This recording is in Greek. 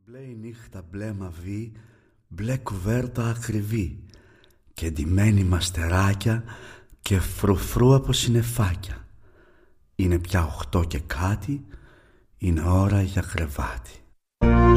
Μπλε η νύχτα, μπλε μαβί, μπλε κουβέρτα ακριβή και ντυμένοι μαστεράκια και φρουφρού από συννεφάκια. Είναι πια 8 και κάτι, είναι ώρα για κρεβάτι.